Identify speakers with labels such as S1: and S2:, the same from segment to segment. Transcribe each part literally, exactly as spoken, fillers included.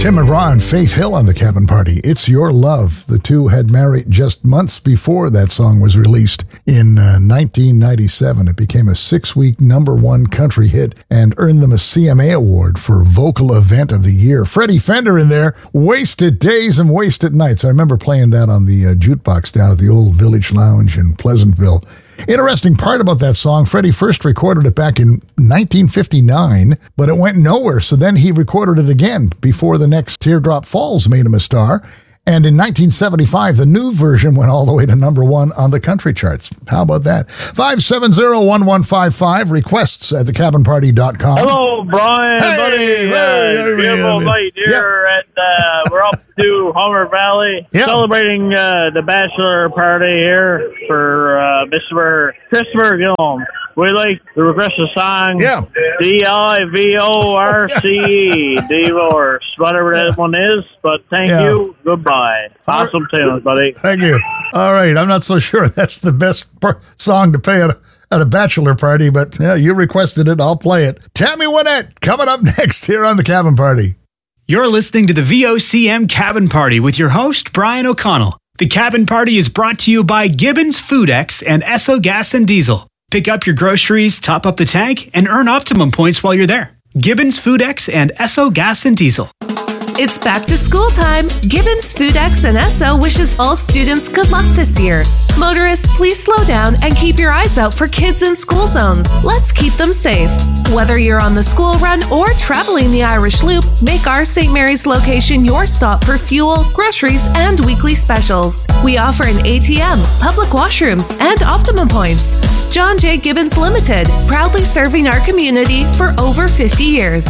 S1: Tim McGraw and Faith Hill on the Cabin Party. It's Your Love. The two had married just months before that song was released in uh, nineteen ninety-seven. It became a six-week number one country hit and earned them a C M A award for Vocal Event of the Year. Freddie Fender in there, Wasted Days and Wasted Nights. I remember playing that on the uh, jukebox down at the old Village Lounge in Pleasantville. Interesting part about that song, Freddie first recorded it back in nineteen fifty-nine, but it went nowhere, so then he recorded it again before the next Teardrop Falls made him a star. And in nineteen seventy-five, the new version went all the way to number one on the country charts. How about that? five seven zero, one one five five, requests at the cabin party dot com.
S2: Hello, Brian,
S1: hey,
S2: buddy.
S1: Hey,
S2: uh,
S1: hey,
S2: beautiful
S1: hey,
S2: night here
S1: yep.
S2: at, uh, we're up to Homer Valley,
S1: yep.
S2: celebrating uh, the bachelor party here for uh, Mister Christopher Gillum. We like to request a song,
S1: yeah.
S2: D I V O R C E, divorce, whatever that one is, but thank yeah. you, goodbye. Awesome tunes, buddy.
S1: Thank you. All right, I'm not so sure that's the best per- song to play at a, at a bachelor party, but yeah, you requested it, I'll play it. Tammy Wynette, coming up next here on the Cabin Party.
S3: You're listening to the V O C M Cabin Party with your host, Brian O'Connell. The Cabin Party is brought to you by Gibbons FoodX and Esso Gas and Diesel. Pick up your groceries, top up the tank, and earn optimum points while you're there. Gibbons FoodX and Esso Gas and Diesel.
S4: It's back to school time. Gibbons FoodX and Esso wishes all students good luck this year. Motorists, please slow down and keep your eyes out for kids in school zones. Let's keep them safe. Whether you're on the school run or traveling the Irish Loop, make our Saint Mary's location your stop for fuel, groceries, and weekly specials. We offer an A T M, public washrooms, and optimum points. John J. Gibbons Limited, proudly serving our community for over fifty years.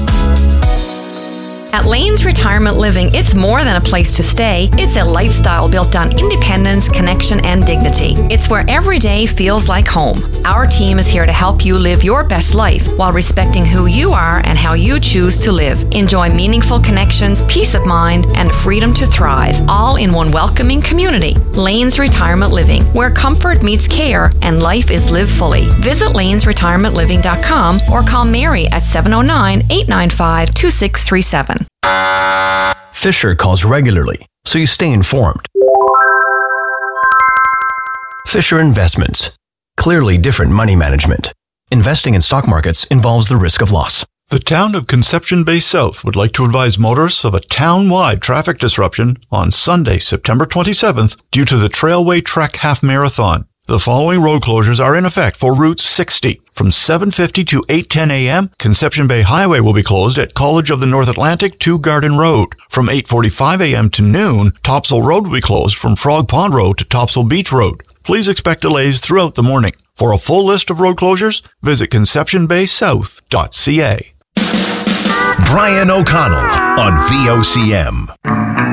S5: At Lane's Retirement Living, it's more than a place to stay. It's a lifestyle built on independence, connection, and dignity. It's where every day feels like home. Our team is here to help you live your best life while respecting who you are and how you choose to live. Enjoy meaningful connections, peace of mind, and freedom to thrive, all in one welcoming community. Lane's Retirement Living, where comfort meets care and life is lived fully. Visit lanes retirement living dot com or call Mary at seven oh nine, eight nine five, two six three seven.
S6: Fisher calls regularly, so you stay informed. Fisher Investments. Clearly different money management. Investing in stock markets involves the risk of loss.
S7: The town of Conception Bay South would like to advise motorists of a town-wide traffic disruption on Sunday, September twenty-seventh, due to the Trailway Trek Half Marathon. The following road closures are in effect for Route sixty. From seven fifty to eight ten a.m., Conception Bay Highway will be closed at College of the North Atlantic to Garden Road. From eight forty-five a.m. to noon, Topsail Road will be closed from Frog Pond Road to Topsail Beach Road. Please expect delays throughout the morning. For a full list of road closures, visit conception bay south dot c a.
S8: Brian O'Connell on V O C M.